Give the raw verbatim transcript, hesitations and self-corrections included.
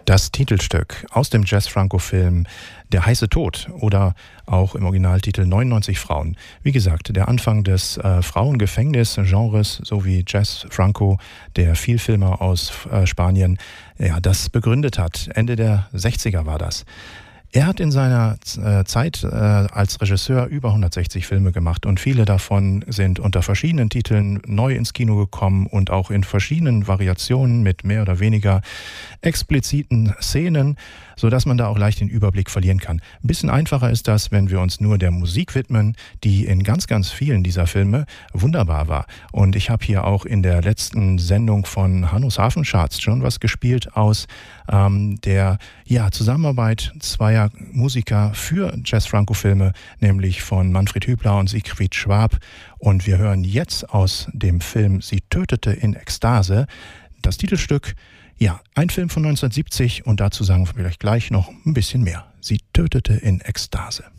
Das Titelstück aus dem Jazz-Franco-Film Der heiße Tod oder auch im Originaltitel neunundneunzig Frauen. Wie gesagt, der Anfang des äh, Frauengefängnis-Genres sowie Jazz-Franco, der Vielfilmer aus äh, Spanien, ja, das begründet hat. Ende der sechziger war das. Er hat in seiner äh, Zeit äh, als Regisseur über hundertsechzig Filme gemacht und viele davon sind unter verschiedenen Titeln neu ins Kino gekommen und auch in verschiedenen Variationen mit mehr oder weniger expliziten Szenen, sodass man da auch leicht den Überblick verlieren kann. Ein bisschen einfacher ist das, wenn wir uns nur der Musik widmen, die in ganz, ganz vielen dieser Filme wunderbar war. Und ich habe hier auch in der letzten Sendung von Hannos Hafencharts schon was gespielt aus ähm, der ja, Zusammenarbeit zweier Musiker für Jazz-Franco-Filme, nämlich von Manfred Hübler und Siegfried Schwab. Und wir hören jetzt aus dem Film Sie tötete in Ekstase das Titelstück. Ja, ein Film von neunzehnhundertsiebzig und dazu sagen wir vielleicht gleich noch ein bisschen mehr. Sie tötete in Ekstase.